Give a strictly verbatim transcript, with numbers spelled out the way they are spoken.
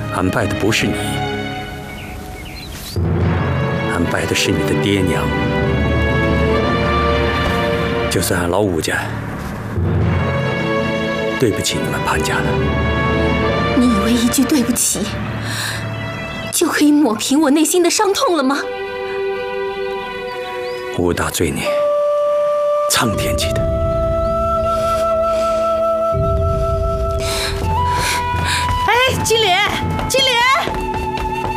俺拜的不是你，俺拜的是你的爹娘。就算俺老武家对不起你们潘家了。 你以为一句对不起就可以抹平我内心的伤痛了吗？ 五大罪孽，苍天记的。 哎，金莲。